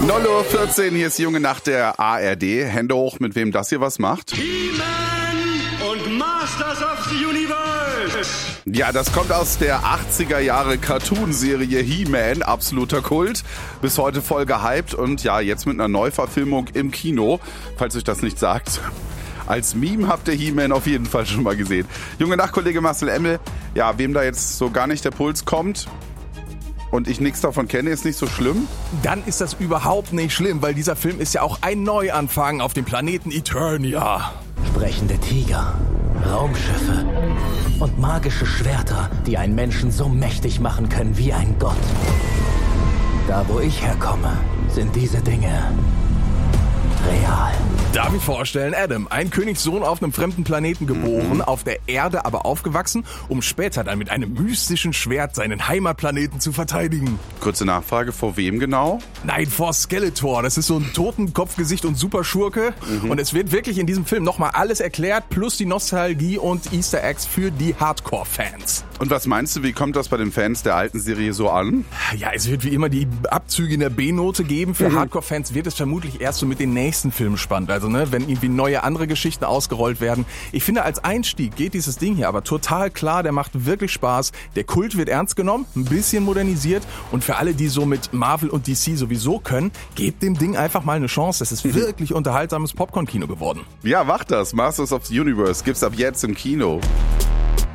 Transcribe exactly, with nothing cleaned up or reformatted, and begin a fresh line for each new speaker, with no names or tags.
neun Uhr vierzehn, hier ist die junge Nacht der A R D. Hände hoch, mit wem das hier was macht.
He-Man und Masters of the Universe.
Ja, das kommt aus der achtziger Jahre Cartoonserie He-Man, absoluter Kult. Bis heute voll gehypt und ja, jetzt mit einer Neuverfilmung im Kino, falls euch das nicht sagt. Als Meme habt ihr He-Man auf jeden Fall schon mal gesehen. Junge Nachtkollege Marcel Emmel, ja, wem da jetzt so gar nicht der Puls kommt und ich nichts davon kenne, ist nicht so schlimm?
Dann ist das überhaupt nicht schlimm, weil dieser Film ist ja auch ein Neuanfang auf dem Planeten Eternia.
Sprechende Tiger, Raumschiffe und magische Schwerter, die einen Menschen so mächtig machen können wie ein Gott. Da, wo ich herkomme, sind diese Dinge real.
Darf ich vorstellen, Adam, ein Königssohn auf einem fremden Planeten geboren,
Mhm.
auf der Erde aber aufgewachsen, um später dann mit einem mystischen Schwert seinen Heimatplaneten zu verteidigen.
Kurze Nachfrage, vor wem genau?
Nein, vor Skeletor. Das ist so ein Totenkopfgesicht und Superschurke.
Mhm.
Und es wird wirklich in diesem Film nochmal alles erklärt, plus die Nostalgie und Easter Eggs für die Hardcore-Fans.
Und was meinst du, wie kommt das bei den Fans der alten Serie so an?
Ja, es wird wie immer die Abzüge in der B-Note geben. Für
Mhm.
Hardcore-Fans wird es vermutlich erst so mit den nächsten Filmen spannend. Also, ne, wenn irgendwie neue andere Geschichten ausgerollt werden. Ich finde, als Einstieg geht dieses Ding hier aber total klar. Der macht wirklich Spaß. Der Kult wird ernst genommen, ein bisschen modernisiert. Und für alle, die so mit Marvel und D C sowieso können, gebt dem Ding einfach mal eine Chance. Das ist wirklich unterhaltsames Popcorn-Kino geworden.
Ja, macht das. Masters of the Universe gibt's ab jetzt im Kino.